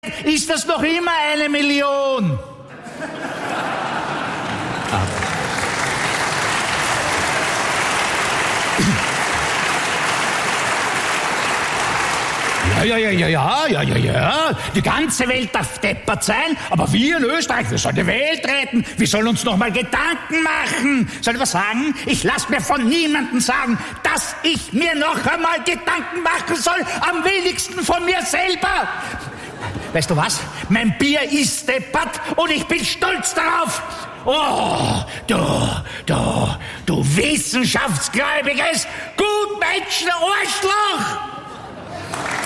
ist das noch immer 1 Million. Ja. Die ganze Welt darf deppert sein, aber wir in Österreich, wir sollen die Welt retten. Wir sollen uns noch mal Gedanken machen. Soll ich was sagen? Ich lasse mir von niemandem sagen, dass ich mir noch einmal Gedanken machen soll. Am wenigsten von mir selber. Weißt du was? Mein Bier ist deppert und ich bin stolz darauf. Oh, du wissenschaftsgläubiges Gutmenschen-Arschloch!